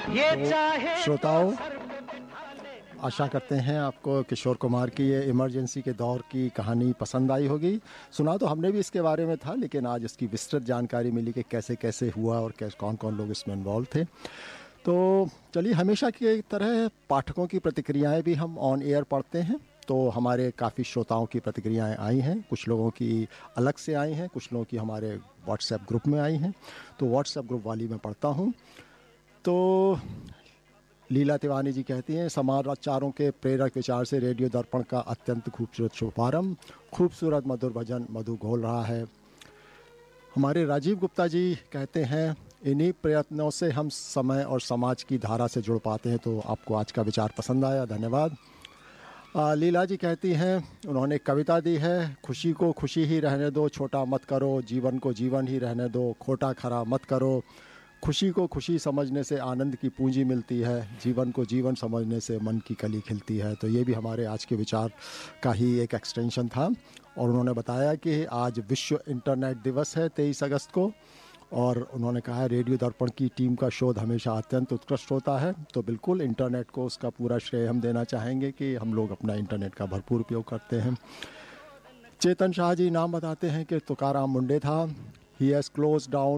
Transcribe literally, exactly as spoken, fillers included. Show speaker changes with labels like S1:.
S1: तो श्रोताओं, आशा करते हैं आपको किशोर कुमार की ये इमरजेंसी के दौर की कहानी पसंद आई होगी। सुना तो हमने भी इसके बारे में था, लेकिन आज इसकी विस्तृत जानकारी मिली कि कैसे कैसे हुआ और कैसे कौन कौन लोग इसमें इन्वॉल्व थे। तो चलिए, हमेशा की तरह पाठकों की प्रतिक्रियाएं भी हम ऑन एयर पढ़ते हैं। तो हमारे काफ़ी श्रोताओं की प्रतिक्रियाएं आई हैं, कुछ लोगों की अलग से आई हैं, कुछ लोगों की हमारे व्हाट्सएप ग्रुप में आई हैं। तो व्हाट्सएप ग्रुप वाली मैं पढ़ता हूँ। तो लीला तिवारी जी कहती हैं, समाचारों के प्रेरक विचार से रेडियो दर्पण का अत्यंत खूबसूरत शुभारंभ, खूबसूरत मधुर भजन मधु घोल रहा है। हमारे राजीव गुप्ता जी कहते हैं, इन्हीं प्रयत्नों से हम समय और समाज की धारा से जुड़ पाते हैं। तो आपको आज का विचार पसंद आया, धन्यवाद। आ, लीला जी कहती हैं, उन्होंने कविता दी है, खुशी को खुशी ही रहने दो, छोटा मत करो, जीवन को जीवन ही रहने दो, खोटा खरा मत करो, खुशी को खुशी समझने से आनंद की पूंजी मिलती है, जीवन को जीवन समझने से मन की कली खिलती है। तो ये भी हमारे आज के विचार का ही एक एक्सटेंशन था। और उन्होंने बताया कि आज विश्व इंटरनेट दिवस है तेईस अगस्त को, और उन्होंने कहा है रेडियो दर्पण की टीम का शोध हमेशा अत्यंत उत्कृष्ट होता है। तो बिल्कुल इंटरनेट को उसका पूरा श्रेय हम देना चाहेंगे कि हम लोग अपना इंटरनेट का भरपूर उपयोग करते हैं। चेतन शाह जी नाम बताते हैं कि तुकाराम मुंडे था, ही हैज़ क्लोज डाउन